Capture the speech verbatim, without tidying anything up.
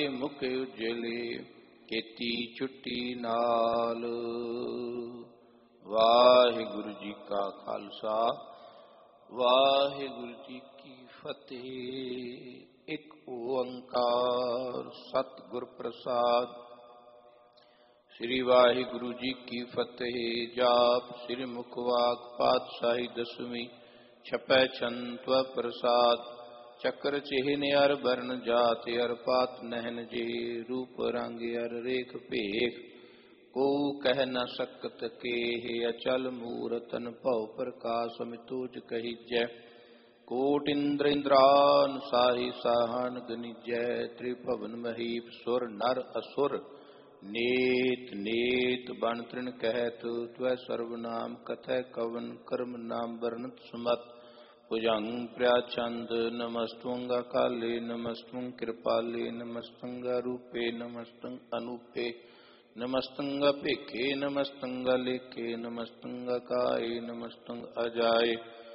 ਮੁਖ ਉਜਲੇ ਕੀਤੀ ਛੁੱਟੀ ਨਾਲ। ਵਾਹਿਗੁਰੂ ਜੀ ਕਾ ਖਾਲਸਾ ਵਾਹਿਗੁਰੂ ਜੀ ਕੀ ਫਤਿਹ। ਇੱਕ ਓੰਕਾਰ ਸਤਿਗੁਰ ਪ੍ਰਸਾਦ। ਸ੍ਰੀ ਵਾਹਿਗੁਰੂ ਜੀ ਕੀ ਫਤਿਹ। ਜਾਪ ਸ੍ਰੀ ਮੁਖਵਾਕ ਪਾਤਸ਼ਾਹੀ ਦਸਵੀਂ ਛਪੈ ਛੰਦ ਤਵ ਪ੍ਰਸਾਦ। ਚੱਕਰ ਚਿਹਨ ਅਰ ਬਰਨ ਜਾਤ ਅਰ ਪਾਤ ਨਹਿਨ ਜੇ। ਰੂਪ ਰੰਗ ਅਰ ਰੇਖ ਭੇਖ ਕੋ ਕਹਿ ਨ ਸਕਤ ਕੇਹ। ਅਚਲ ਮੂਰਤਨ ਭਉ ਪ੍ਰਕਾਸ਼ ਅਮਿਤੋਜ ਕਹੀਜੈ। ਕੋਟ ਇੰਦਰ ਇੰਦਰਾਨ ਸਾਹੀ ਸਾਹਨ ਗਨਿਜੈ। ਤ੍ਰਿਭਵਨ ਮਹੀਪ ਸੁਰ ਨਰ ਅਸੁਰ ਨੇਤ ਨੇਤ ਬਨ ਤ੍ਰਿਣ ਕਹਿਤ। ਤਵੈ ਸਰਵਨਾਮ ਕਥੈ ਕਵਨ ਕਰਮ ਨਾਮ ਵਰਨਤ ਸੁਮਤ। ਭੁਜੰਗ ਪ੍ਰਿਆ ਚੰਦ ਨਮਸਤੁੰਗ ਅਕਾਲੇ ਨਮਸਤੁੰਗ ਕਿਰਪਾਲੇ ਨਮਸਤੁੰਗ ਰੂਪੇ ਨਮਸਤੁੰਗ ਅਨੂਪੇ ਨਮਸਤੁੰਗ ਭੇਖੇ ਨਮਸਤੁੰਗ ਲੇਖੇ ਨਮਸਤੁੰਗ ਕਾਏ ਨਮਸਤੁੰਗ ਅਜਾਏ।